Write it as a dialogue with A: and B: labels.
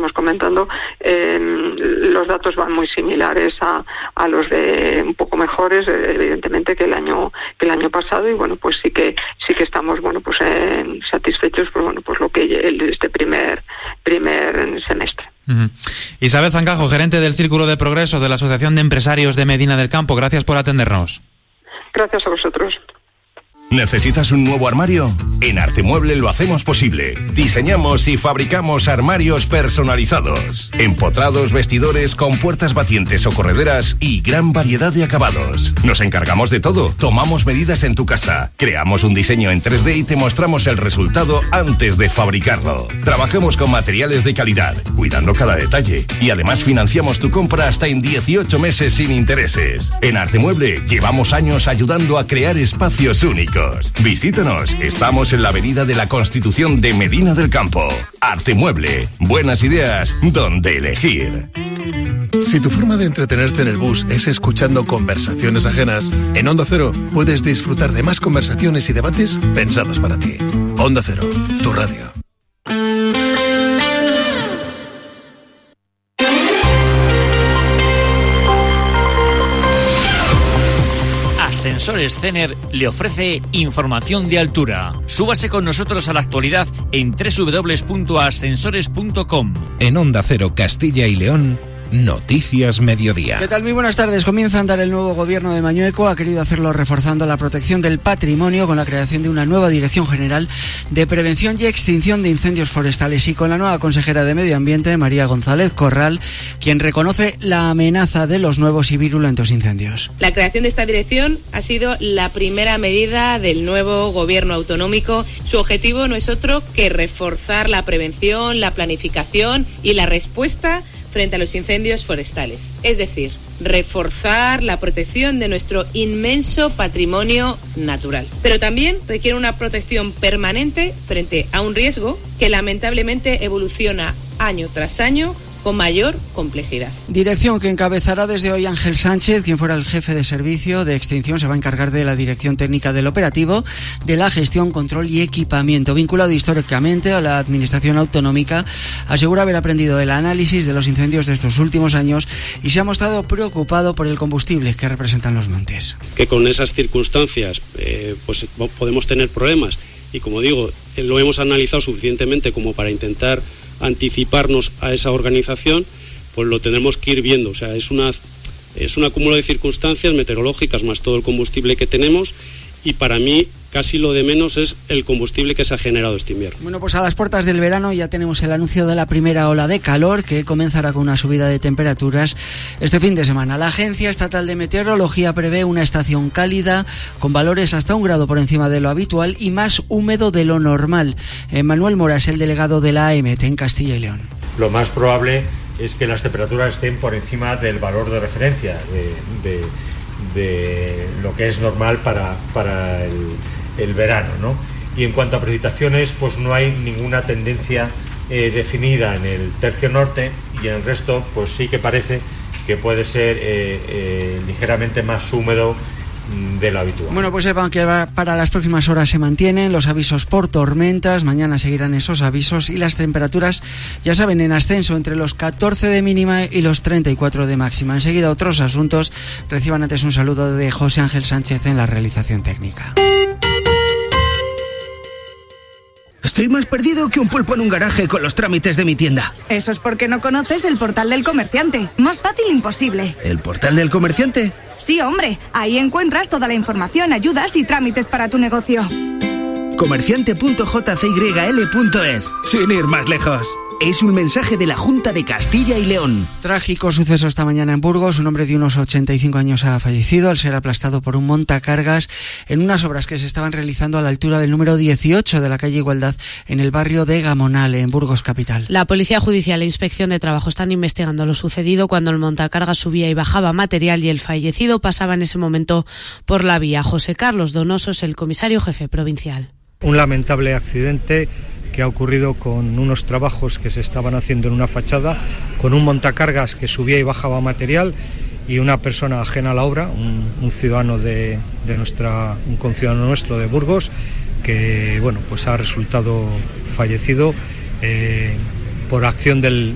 A: estamos comentando, los datos van muy similares a los de un poco mejores, evidentemente, que el año pasado, y bueno, pues sí que estamos, bueno, pues satisfechos por, bueno, pues lo que este primer semestre.
B: Uh-huh. Isabel Zancajo, gerente del Círculo de Progreso de la Asociación de Empresarios de Medina del Campo, gracias por atendernos.
A: Gracias a vosotros.
C: ¿Necesitas un nuevo armario? En Artemueble lo hacemos posible. Diseñamos y fabricamos armarios personalizados, empotrados, vestidores con puertas batientes o correderas y gran variedad de acabados. Nos encargamos de todo. Tomamos medidas en tu casa. Creamos un diseño en 3D y te mostramos el resultado antes de fabricarlo. Trabajamos con materiales de calidad, cuidando cada detalle. Y además financiamos tu compra hasta en 18 meses sin intereses. En Artemueble llevamos años ayudando a crear espacios únicos. Visítanos, estamos en la Avenida de la Constitución de Medina del Campo. Artemueble, buenas ideas donde elegir.
D: Si tu forma de entretenerte en el bus es escuchando conversaciones ajenas, en Onda Cero puedes disfrutar de más conversaciones y debates pensados para ti. Onda Cero, tu radio.
E: Ascensores Cener le ofrece información de altura. Súbase con nosotros a la actualidad en www.ascensores.com.
F: En Onda Cero, Castilla y León, Noticias Mediodía.
G: ¿Qué tal? Muy buenas tardes. Comienza a andar el nuevo gobierno de Mañueco. Ha querido hacerlo reforzando la protección del patrimonio con la creación de una nueva Dirección General de Prevención y Extinción de Incendios Forestales, y con la nueva consejera de Medio Ambiente, María González Corral, quien reconoce la amenaza de los nuevos y virulentos incendios.
H: La creación de esta dirección ha sido la primera medida del nuevo gobierno autonómico. Su objetivo no es otro que reforzar la prevención, la planificación y la respuesta frente a los incendios forestales. Es decir, reforzar la protección de nuestro inmenso patrimonio natural. Pero también requiere una protección permanente frente a un riesgo que lamentablemente evoluciona año tras año con mayor complejidad.
G: Dirección que encabezará desde hoy Ángel Sánchez, quien fuera el jefe de servicio de extinción. Se va a encargar de la dirección técnica del operativo, de la gestión, control y equipamiento. Vinculado históricamente a la administración autonómica, asegura haber aprendido el análisis de los incendios de estos últimos años y se ha mostrado preocupado por el combustible que representan los montes.
I: Que con esas circunstancias pues podemos tener problemas, y como digo, lo hemos analizado suficientemente como para intentar anticiparnos a esa organización, pues lo tendremos que ir viendo. O sea, es un acúmulo de circunstancias meteorológicas más todo el combustible que tenemos, y para mí casi lo de menos es el combustible que se ha generado este invierno.
G: Bueno, pues a las puertas del verano ya tenemos el anuncio de la primera ola de calor, que comenzará con una subida de temperaturas este fin de semana. La Agencia Estatal de Meteorología prevé una estación cálida con valores hasta 1 grado por encima de lo habitual y más húmedo de lo normal. Manuel Mora es el delegado de la AEMET en Castilla y León.
J: Lo más probable es que las temperaturas estén por encima del valor de referencia de lo que es normal para el verano, ¿no? Y en cuanto a precipitaciones, pues no hay ninguna tendencia definida en el tercio norte, y en el resto pues sí que parece que puede ser ligeramente más húmedo de lo habitual.
G: Bueno, pues sepan que para las próximas horas se mantienen los avisos por tormentas. Mañana seguirán esos avisos y las temperaturas, ya saben, en ascenso entre los 14 de mínima y los 34 de máxima. Enseguida otros asuntos. Reciban antes un saludo de José Ángel Sánchez en la realización técnica.
K: Estoy más perdido que un pulpo en un garaje con los trámites de mi tienda.
L: Eso es porque no conoces el Portal del Comerciante. Más fácil imposible.
K: ¿El Portal del Comerciante?
L: Sí, hombre. Ahí encuentras toda la información, ayudas y trámites para tu negocio.
K: Comerciante.jcyl.es. Sin ir más lejos. Es un mensaje de la Junta de Castilla y León.
G: Trágico suceso esta mañana en Burgos. Un hombre de unos 85 años ha fallecido al ser aplastado por un montacargas en unas obras que se estaban realizando a la altura del número 18 de la calle Igualdad, en el barrio de Gamonal, en Burgos capital.
M: La Policía Judicial e Inspección de Trabajo están investigando lo sucedido cuando el montacargas subía y bajaba material y el fallecido pasaba en ese momento por la vía. José Carlos Donoso es el comisario jefe provincial.
N: Un lamentable accidente que ha ocurrido con unos trabajos que se estaban haciendo en una fachada, con un montacargas que subía y bajaba material y una persona ajena a la obra, un ciudadano un conciudadano nuestro de Burgos, que bueno, pues ha resultado fallecido por acción del